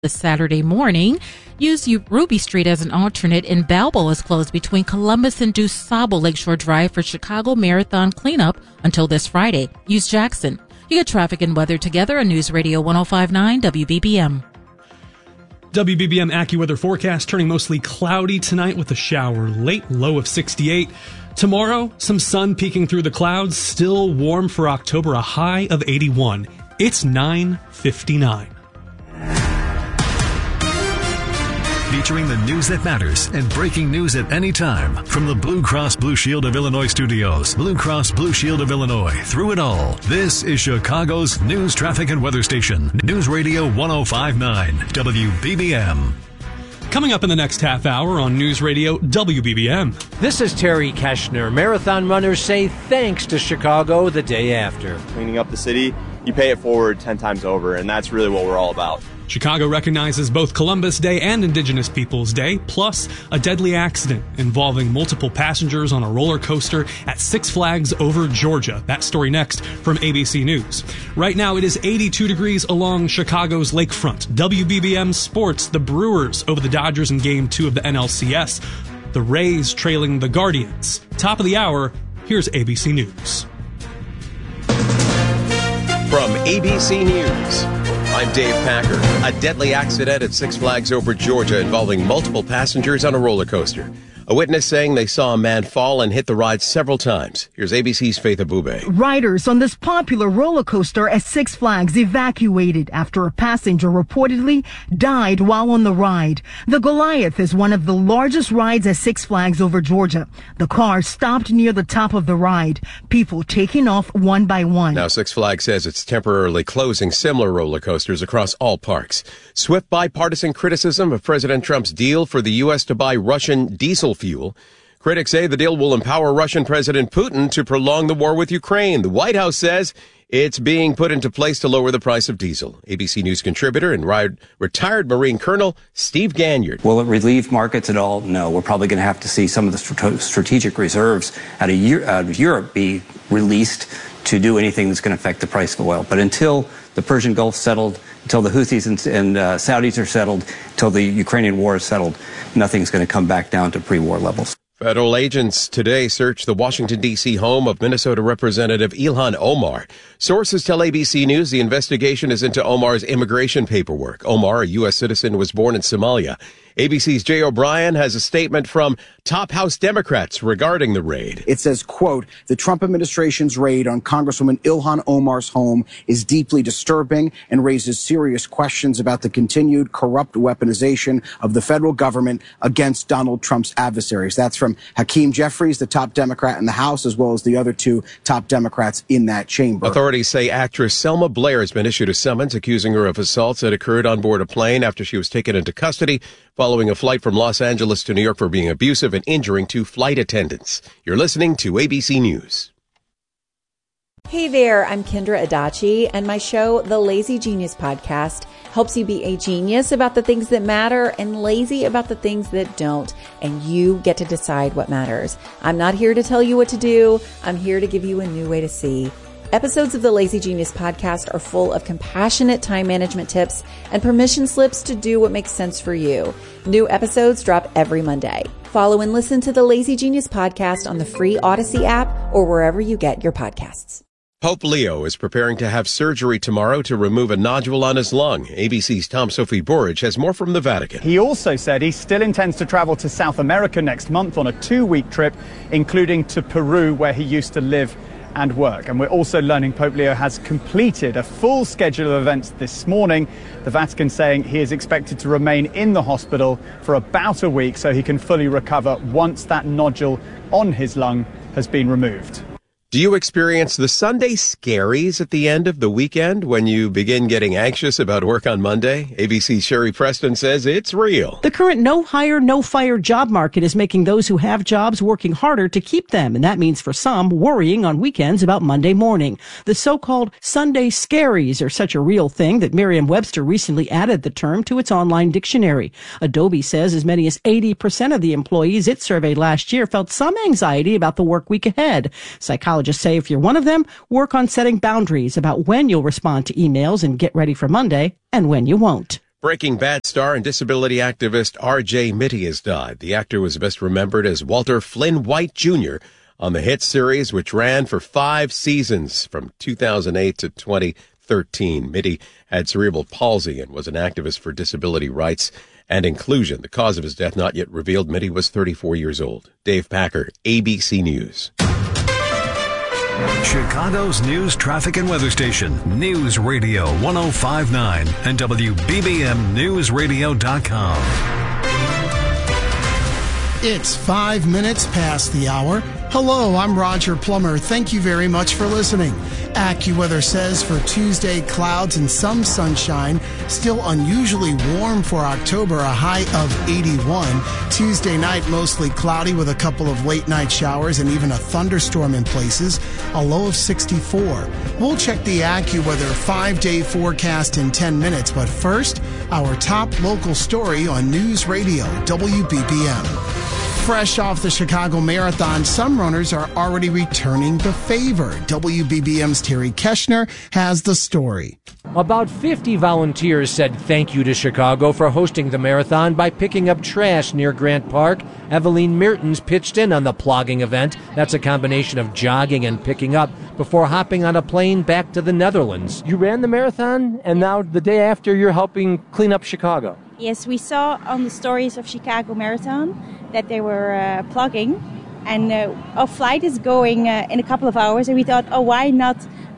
this Saturday morning. Use Ruby Street as an alternate, and Balboa is closed between Columbus and DuSable Lakeshore Drive for Chicago Marathon cleanup until this Friday. Use Jackson. You get traffic and weather together on News Radio 105.9 WBBM. WBBM AccuWeather forecast turning mostly cloudy tonight with a shower late, low of 68. Tomorrow, some sun peeking through the clouds, still warm for October, a high of 81. It's 9:59. Featuring the news that matters and breaking news at any time. From the Blue Cross Blue Shield of Illinois studios, Blue Cross Blue Shield of Illinois, through it all. This is Chicago's news, traffic, and weather station. News Radio 105.9 WBBM. Coming up in the next half hour on News Radio WBBM. This is Terry Keshner. Marathon runners say thanks to Chicago the day after. Cleaning up the city, you pay it forward 10 times over, and that's really what we're all about. Chicago recognizes both Columbus Day and Indigenous Peoples Day, plus a deadly accident involving multiple passengers on a roller coaster at Six Flags Over Georgia. That story next from ABC News. Right now it is 82 degrees along Chicago's lakefront. WBBM Sports, the Brewers over the Dodgers in Game 2 of the NLCS. The Rays trailing the Guardians. Top of the hour, here's ABC News. From ABC News, I'm Dave Packer. A deadly accident at Six Flags Over Georgia involving multiple passengers on a roller coaster. A witness saying they saw a man fall and hit the ride several times. Here's ABC's Faith Abube. Riders on this popular roller coaster at Six Flags evacuated after a passenger reportedly died while on the ride. The Goliath is one of the largest rides at Six Flags Over Georgia. The car stopped near the top of the ride, people taking off one by one. Now, Six Flags says it's temporarily closing similar roller coasters across all parks. Swift bipartisan criticism of President Trump's deal for the U.S. to buy Russian diesel fuel. Critics say the deal will empower Russian President Putin to prolong the war with Ukraine. The White House says it's being put into place to lower the price of diesel. ABC News contributor and retired Marine Colonel Steve Ganyard. Will it relieve markets at all? No. We're probably going to have to see some of the strategic reserves out of Europe be released to do anything that's going to affect the price of oil. But until the Persian Gulf settled, until the Houthis and Saudis are settled, until the Ukrainian war is settled, nothing's going to come back down to pre-war levels. Federal agents today searched the Washington, D.C. home of Minnesota Representative Ilhan Omar. Sources tell ABC News the investigation is into Omar's immigration paperwork. Omar, a U.S. citizen, was born in Somalia. ABC's Jay O'Brien has a statement from top House Democrats regarding the raid. It says, quote, the Trump administration's raid on Congresswoman Ilhan Omar's home is deeply disturbing and raises serious questions about the continued corrupt weaponization of the federal government against Donald Trump's adversaries. That's from Hakeem Jeffries, the top Democrat in the House, as well as the other two top Democrats in that chamber. Authorities say actress Selma Blair has been issued a summons accusing her of assaults that occurred on board a plane after she was taken into custody following a flight from Los Angeles to New York for being abusive and injuring two flight attendants. You're listening to ABC News. Hey there, I'm Kendra Adachi, and my show, The Lazy Genius Podcast, helps you be a genius about the things that matter and lazy about the things that don't, and you get to decide what matters. I'm not here to tell you what to do. I'm here to give you a new way to see. Episodes of the Lazy Genius Podcast are full of compassionate time management tips and permission slips to do what makes sense for you. New episodes drop every Monday. Follow and listen to the Lazy Genius Podcast on the free Odyssey app or wherever you get your podcasts. Pope Leo is preparing to have surgery tomorrow to remove a nodule on his lung. ABC's Tom Sophie Burridge has more from the Vatican. He also said he still intends to travel to South America next month on a 2-week trip, including to Peru, where he used to live and work. And we're also learning Pope Leo has completed a full schedule of events this morning. The Vatican saying he is expected to remain in the hospital for about a week so he can fully recover once that nodule on his lung has been removed. Do you experience the Sunday scaries at the end of the weekend when you begin getting anxious about work on Monday? ABC's Sherry Preston says it's real. The current no hire, no fire job market is making those who have jobs working harder to keep them. And that means for some, worrying on weekends about Monday morning. The so-called Sunday scaries are such a real thing that Merriam-Webster recently added the term to its online dictionary. Adobe says as many as 80% of the employees it surveyed last year felt some anxiety about the work week ahead. Psychologists say if you're one of them, work on setting boundaries about when you'll respond to emails and get ready for Monday and when you won't. Breaking Bad star and disability activist R.J. Mitte has died. The actor was best remembered as Walter Flynn White Jr. on the hit series, which ran for 5 seasons from 2008 to 2013. Mitte had cerebral palsy and was an activist for disability rights and inclusion. The cause of his death not yet revealed. Mitte was 34 years old. Dave Packer, ABC News. Chicago's news, traffic, and weather station, News Radio 105.9 and WBBMNewsRadio.com. It's 5 minutes past the hour. Hello, I'm Roger Plummer. Thank you very much for listening. AccuWeather says for Tuesday, clouds and some sunshine. Still unusually warm for October, a high of 81. Tuesday night, mostly cloudy with a couple of late night showers and even a thunderstorm in places, a low of 64. We'll check the AccuWeather 5-day forecast in 10 minutes, but first, our top local story on News Radio WBBM. Fresh off the Chicago Marathon, some runners are already returning the favor. WBBM's Terry Keshner has the story. About 50 volunteers said thank you to Chicago for hosting the marathon by picking up trash near Grant Park. Eveline Mertens pitched in on the plogging event. That's a combination of jogging and picking up before hopping on a plane back to the Netherlands. You ran the marathon, and now the day after you're helping clean up Chicago. Yes, we saw on the stories of Chicago Marathon that they were plugging, and our flight is going in a couple of hours, and we thought, why not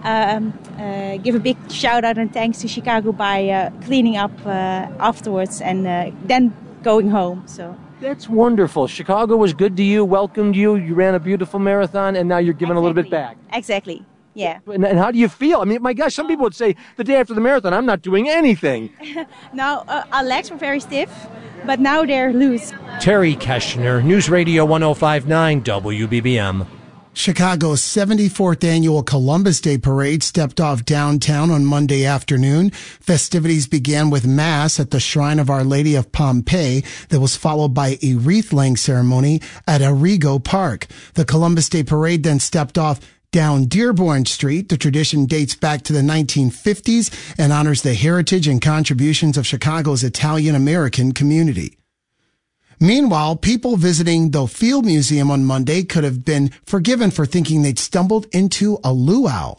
give a big shout out and thanks to Chicago by cleaning up afterwards and then going home. So that's wonderful. Chicago was good to you, welcomed you, you ran a beautiful marathon, and now you're giving a little bit back. Exactly. Yeah. And how do you feel? I mean, my gosh, some people would say the day after the marathon, I'm not doing anything. No, our legs were very stiff, but now they're loose. Terry Keshner, News Radio 105.9 WBBM. Chicago's 74th annual Columbus Day Parade stepped off downtown on Monday afternoon. Festivities began with Mass at the Shrine of Our Lady of Pompeii that was followed by a wreath-laying ceremony at Arrigo Park. The Columbus Day Parade then stepped off down Dearborn Street. The tradition dates back to the 1950s and honors the heritage and contributions of Chicago's Italian-American community. Meanwhile, people visiting the Field Museum on Monday could have been forgiven for thinking they'd stumbled into a luau.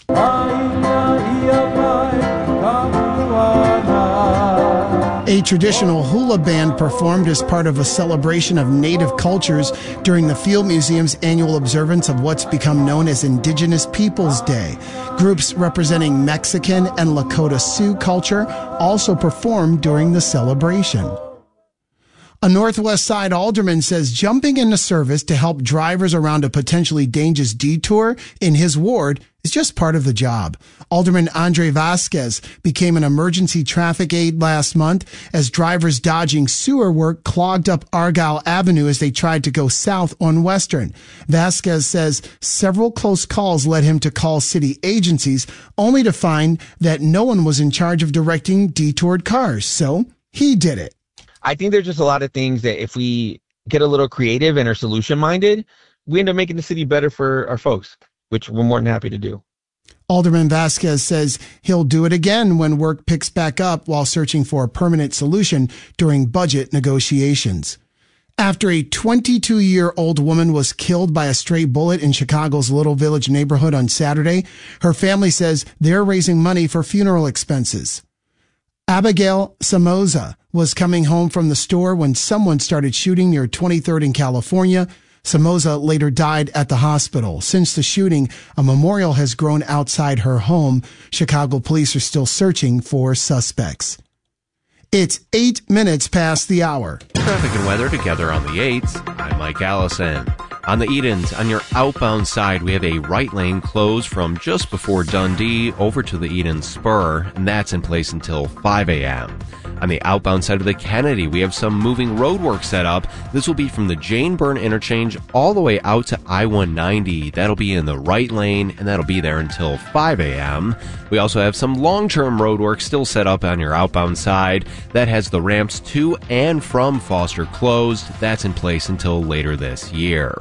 A traditional hula band performed as part of a celebration of native cultures during the Field Museum's annual observance of what's become known as Indigenous Peoples Day. Groups representing Mexican and Lakota Sioux culture also performed during the celebration. A Northwest Side alderman says jumping into service to help drivers around a potentially dangerous detour in his ward is just part of the job. Alderman Andre Vasquez became an emergency traffic aide last month as drivers dodging sewer work clogged up Argyle Avenue as they tried to go south on Western. Vasquez says several close calls led him to call city agencies, only to find that no one was in charge of directing detoured cars. So he did it. I think there's just a lot of things that if we get a little creative and are solution-minded, we end up making the city better for our folks, which we're more than happy to do. Alderman Vasquez says he'll do it again when work picks back up while searching for a permanent solution during budget negotiations. After a 22-year-old woman was killed by a stray bullet in Chicago's Little Village neighborhood on Saturday, her family says they're raising money for funeral expenses. Abigail Somoza was coming home from the store when someone started shooting near 23rd in California. Somoza later died at the hospital. Since the shooting, a memorial has grown outside her home. Chicago police are still searching for suspects. It's 8 minutes past the hour. Traffic and weather together on the 8s. I'm Mike Allison. On the Edens, on your outbound side, we have a right lane closed from just before Dundee over to the Eden Spur, and that's in place until 5 a.m. On the outbound side of the Kennedy, we have some moving road work set up. This will be from the Jane Byrne interchange all the way out to I-190. That'll be in the right lane, and that'll be there until 5 a.m. We also have some long-term road work still set up on your outbound side. That has the ramps to and from Foster closed. That's in place until later this year.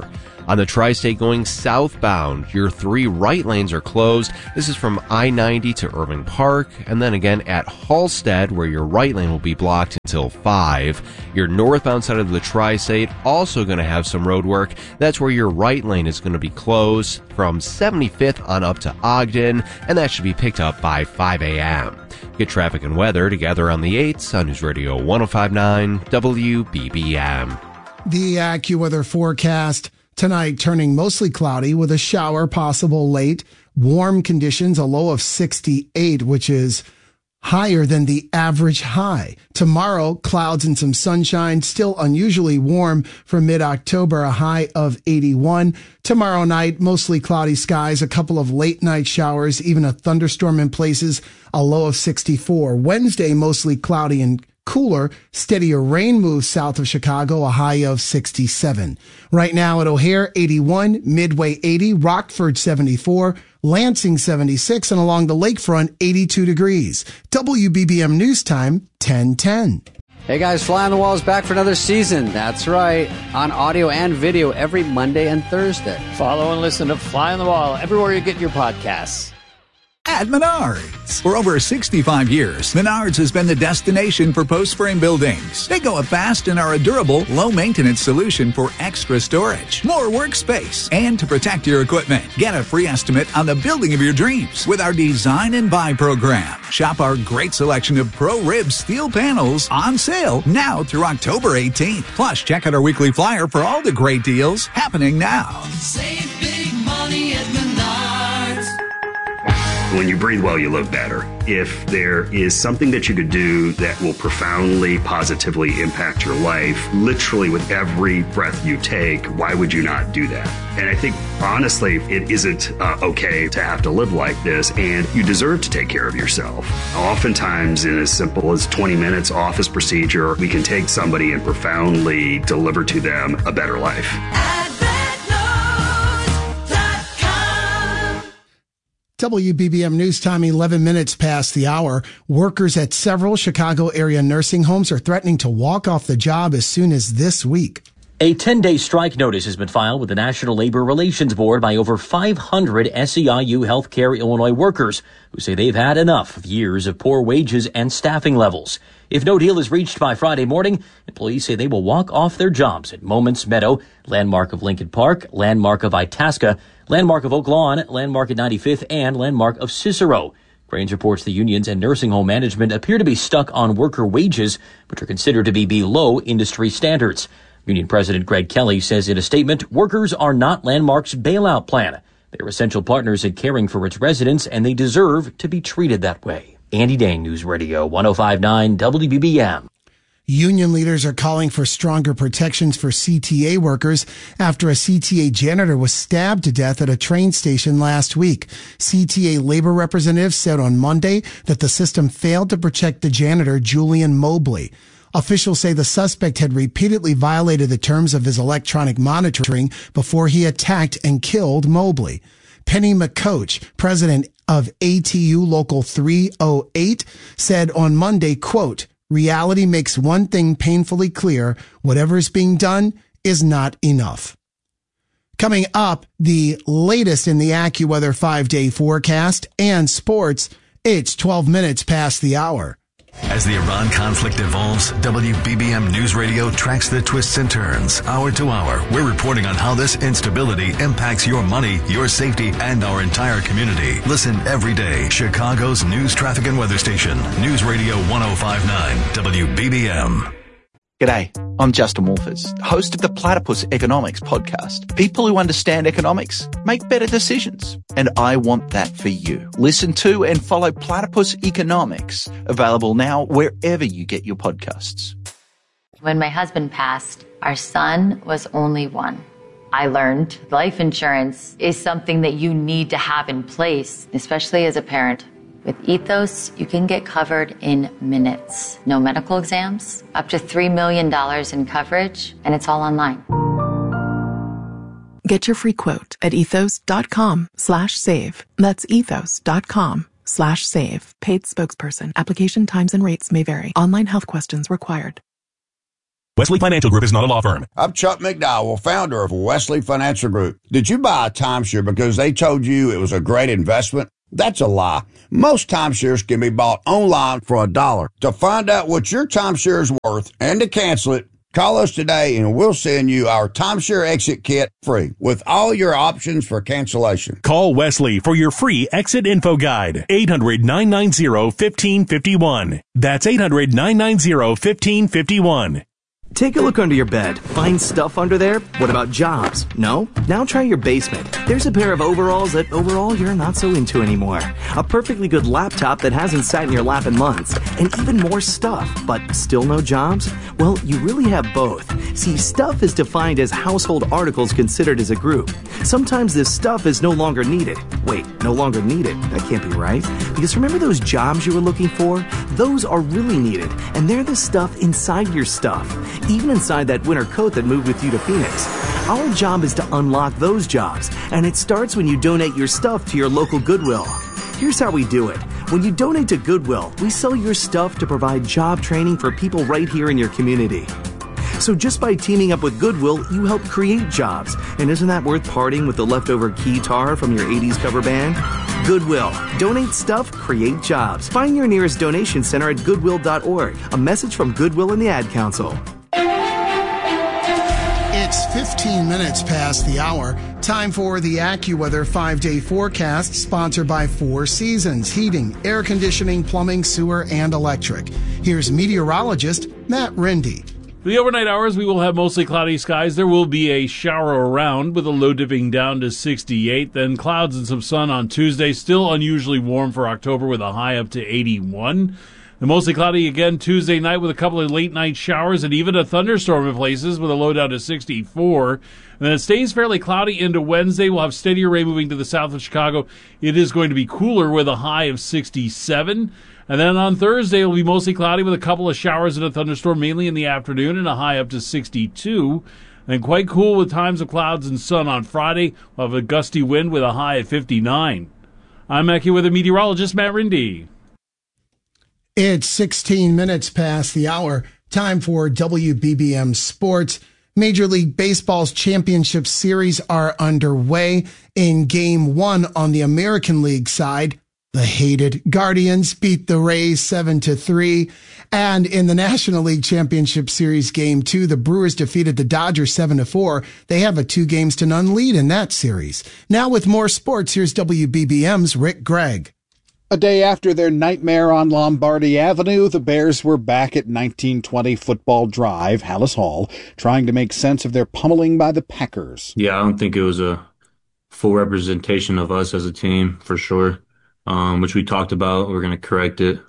On the Tri-State going southbound, your 3 right lanes are closed. This is from I-90 to Irving Park, and then again at Halstead, where your right lane will be blocked until 5. Your northbound side of the Tri-State also going to have some road work. That's where your right lane is going to be closed from 75th on up to Ogden, and that should be picked up by 5 a.m. Get traffic and weather together on the 8s on News Radio 105.9 WBBM. The AccuWeather forecast tonight turning mostly cloudy with a shower possible late. Warm conditions, a low of 68, which is higher than the average high. Tomorrow, clouds and some sunshine, still unusually warm for mid-October, a high of 81. Tomorrow night, mostly cloudy skies, a couple of late night showers, even a thunderstorm in places, a low of 64. Wednesday, mostly cloudy and cooler, steadier rain moves south of Chicago, a high of 67. Right now at O'Hare, 81, Midway 80, Rockford 74, Lansing 76, and along the lakefront, 82 degrees. WBBM News Time, 10:10. Hey guys, Fly on the Wall is back for another season. That's right, on audio and video every Monday and Thursday. Follow and listen to Fly on the Wall everywhere you get your podcasts. At Menards. For over 65 years, Menards has been the destination for post-frame buildings. They go up fast and are a durable, low-maintenance solution for extra storage, more workspace, and to protect your equipment. Get a free estimate on the building of your dreams with our Design and Buy program. Shop our great selection of ProRib steel panels on sale now through October 18th. Plus, check out our weekly flyer for all the great deals happening now. Save big money at Menards. When you breathe well, you live better. If there is something that you could do that will profoundly, positively impact your life, literally with every breath you take, why would you not do that? And I think, honestly, it isn't okay to have to live like this, and you deserve to take care of yourself. Oftentimes, in as simple as 20 minutes office procedure, we can take somebody and profoundly deliver to them a better life. WBBM News Time, 11 minutes past the hour. Workers at several Chicago area nursing homes are threatening to walk off the job as soon as this week. A 10-day strike notice has been filed with the National Labor Relations Board by over 500 SEIU Healthcare Illinois workers who say they've had enough of years of poor wages and staffing levels. If no deal is reached by Friday morning, employees say they will walk off their jobs at Moments Meadow, Landmark of Lincoln Park, Landmark of Itasca, Landmark of Oak Lawn, Landmark at 95th, and Landmark of Cicero. Cranes reports the unions and nursing home management appear to be stuck on worker wages, which are considered to be below industry standards. Union President Greg Kelly says in a statement, workers are not Landmark's bailout plan. They're essential partners in caring for its residents, and they deserve to be treated that way. Andy Dang, News Radio 105.9 WBBM. Union leaders are calling for stronger protections for CTA workers after a CTA janitor was stabbed to death at a train station last week. CTA labor representatives said on Monday that the system failed to protect the janitor, Julian Mobley. Officials say the suspect had repeatedly violated the terms of his electronic monitoring before he attacked and killed Mobley. Penny McCoach, president of ATU Local 308, said on Monday, quote, "Reality makes one thing painfully clear. Whatever is being done is not enough." Coming up, the latest in the AccuWeather 5-day forecast and sports. It's 12 minutes past the hour. As the Iran conflict evolves, WBBM News Radio tracks the twists and turns, hour to hour. We're reporting on how this instability impacts your money, your safety, and our entire community. Listen every day. Chicago's news, traffic, and weather station. News Radio 105.9 WBBM. G'day, I'm Justin Wolfers, host of the Platypus Economics podcast. People who understand economics make better decisions, and I want that for you. Listen to and follow Platypus Economics, available now wherever you get your podcasts. When my husband passed, our son was only one. I learned life insurance is something that you need to have in place, especially as a parent. With Ethos, you can get covered in minutes. No medical exams, up to $3 million in coverage, and it's all online. Get your free quote at ethos.com/save. That's ethos.com/save. Paid spokesperson. Application times and rates may vary. Online health questions required. Wesley Financial Group is not a law firm. I'm Chuck McDowell, founder of Wesley Financial Group. Did you buy a timeshare because they told you it was a great investment? That's a lie. Most timeshares can be bought online for $1. To find out what your timeshare is worth and to cancel it, call us today and we'll send you our timeshare exit kit free with all your options for cancellation. Call Wesley for your free exit info guide. 800-990-1551. That's 800-990-1551. Take a look under your bed. Find stuff under there? What about jobs? No? Now try your basement. There's a pair of overalls that overall you're not so into anymore. A perfectly good laptop that hasn't sat in your lap in months. And even more stuff, but still no jobs? Well, you really have both. See, stuff is defined as household articles considered as a group. Sometimes this stuff is no longer needed. Wait, no longer needed? That can't be right. Because remember those jobs you were looking for? Those are really needed. And they're the stuff inside your stuff. Even inside that winter coat that moved with you to Phoenix. Our job is to unlock those jobs, and it starts when you donate your stuff to your local Goodwill. Here's how we do it. When you donate to Goodwill, we sell your stuff to provide job training for people right here in your community. So just by teaming up with Goodwill, you help create jobs. And isn't that worth parting with the leftover keytar from your 80s cover band? Goodwill. Donate stuff, create jobs. Find your nearest donation center at goodwill.org. A message from Goodwill and the Ad Council. It's 15 minutes past the hour. Time for the AccuWeather 5-day forecast, sponsored by Four Seasons Heating, Air Conditioning, Plumbing, Sewer, and Electric. Here's meteorologist Matt Rindy. For the overnight hours, we will have mostly cloudy skies. There will be a shower around with a low dipping down to 68. Then clouds and some sun on Tuesday. Still unusually warm for October with a high up to 81. The mostly cloudy again Tuesday night with a couple of late night showers and even a thunderstorm in places with a low down to 64. And then it stays fairly cloudy into Wednesday. We'll have steadier rain moving to the south of Chicago. It is going to be cooler with a high of 67. And then on Thursday, it will be mostly cloudy with a couple of showers and a thunderstorm mainly in the afternoon and a high up to 62. And quite cool with times of clouds and sun on Friday. We'll have a gusty wind with a high of 59. I'm AccuWeather meteorologist Matt Rindy. It's 16 minutes past the hour. Time for WBBM Sports. Major League Baseball's championship series are underway. In Game 1 on the American League side, the hated Guardians beat the Rays 7-3. And in the National League Championship Series Game 2, the Brewers defeated the Dodgers 7-4. They have a 2-0 lead in that series. Now with more sports, here's WBBM's Rick Gregg. A day after their nightmare on Lombardi Avenue, the Bears were back at 1920 Football Drive, Hallis Hall, trying to make sense of their pummeling by the Packers. Yeah, I don't think it was a full representation of us as a team, for sure, which we talked about. We're going to correct it.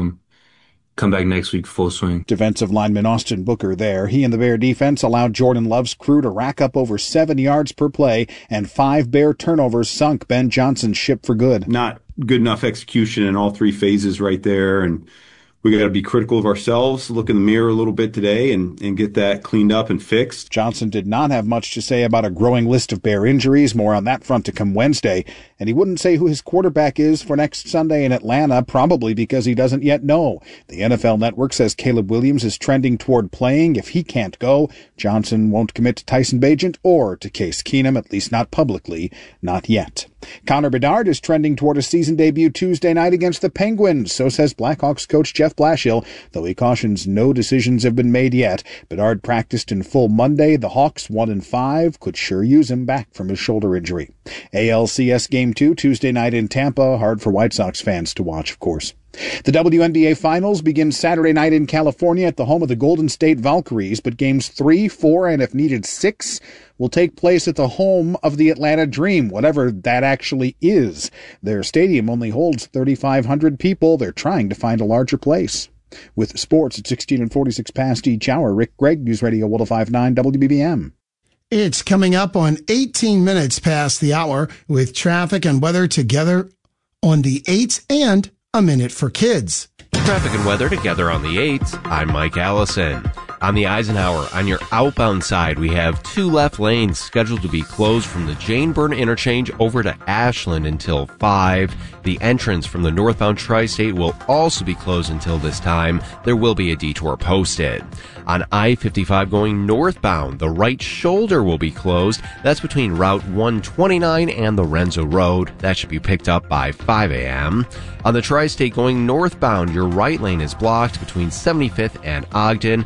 Come back next week full swing. Defensive lineman Austin Booker there. He and the Bear defense allowed Jordan Love's crew to rack up over 7 yards per play, and 5 Bear turnovers sunk Ben Johnson's ship for good. Not good enough execution in all 3 phases right there, and we got to be critical of ourselves, look in the mirror a little bit today and get that cleaned up and fixed. Johnson did not have much to say about a growing list of Bear injuries, more on that front to come Wednesday, and he wouldn't say who his quarterback is for next Sunday in Atlanta, probably because he doesn't yet know. The NFL Network says Caleb Williams is trending toward playing. If he can't go, Johnson won't commit to Tyson Bagent or to Case Keenum, at least not publicly, not yet. Connor Bedard is trending toward a season debut Tuesday night against the Penguins, so says Blackhawks coach Jeff Blashill, though he cautions no decisions have been made yet. Bedard practiced in full Monday. The Hawks 1-5 could sure use him back from his shoulder injury. ALCS Game 2 Tuesday night in Tampa, hard for White Sox fans to watch, of course. The WNBA Finals begin Saturday night in California at the home of the Golden State Valkyries, but games 3, 4, and if needed 6 will take place at the home of the Atlanta Dream, whatever that actually is. Their stadium only holds 3,500 people. They're trying to find a larger place. With sports at 16 and 46 past each hour, Rick Gregg, News Radio 105.9 WBBM. It's coming up on 18 minutes past the hour with traffic and weather together on the 8th and a minute for kids. Traffic and weather together on the 8th. I'm Mike Allison. On the Eisenhower, on your outbound side, we have 2 left lanes scheduled to be closed from the Jane Byrne interchange over to Ashland until 5. The entrance from the northbound Tri-State will also be closed until this time. There will be a detour posted. On I-55 going northbound, the right shoulder will be closed. That's between Route 129 and the Renzo Road. That should be picked up by 5 a.m. On the Tri-State going northbound, your right lane is blocked between 75th and Ogden.